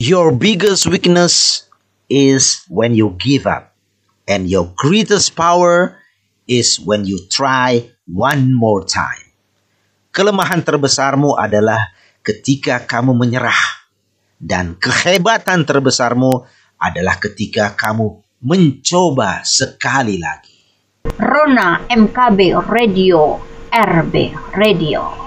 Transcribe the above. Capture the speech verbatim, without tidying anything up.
Your biggest weakness is when you give up. And your greatest power is when you try one more time. Kelemahan terbesarmu adalah ketika kamu menyerah. Dan kehebatan terbesarmu adalah ketika kamu mencoba sekali lagi. Rona M K B Radio, R B Radio.